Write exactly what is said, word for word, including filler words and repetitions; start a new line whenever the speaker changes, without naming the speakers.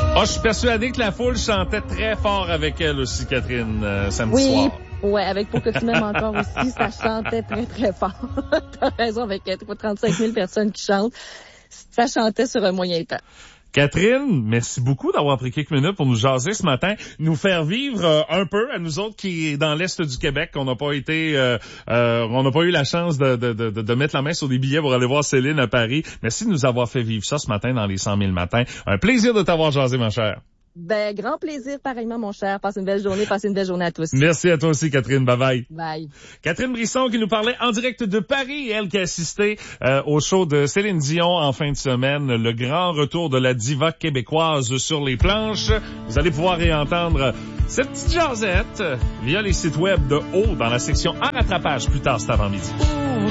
Oh, je suis persuadé que la foule chantait très fort avec elle aussi, Catherine, euh, samedi
oui.
soir.
Ouais, avec Pour que tu m'aimes encore aussi, ça chantait très, très fort. T'as raison, avec trente-cinq mille personnes qui chantent, ça chantait sur un moyen temps.
Catherine, merci beaucoup d'avoir pris quelques minutes pour nous jaser ce matin, nous faire vivre euh, un peu à nous autres qui dans l'est du Québec, on n'a pas été, euh, euh, on n'a pas eu la chance de, de, de, de mettre la main sur des billets pour aller voir Céline à Paris. Merci de nous avoir fait vivre ça ce matin dans les cent mille matins. Un plaisir de t'avoir jasé, ma chère.
Ben, grand plaisir, pareillement, mon cher. Passe une belle journée, passe une belle journée à tous.
Merci à toi aussi, Catherine. Bye bye.
Bye.
Catherine Brisson qui nous parlait en direct de Paris, elle qui a assisté euh, au show de Céline Dion en fin de semaine, le grand retour de la diva québécoise sur les planches. Vous allez pouvoir réentendre cette petite jasette via les sites web de Haut dans la section en rattrapage plus tard cet avant-midi.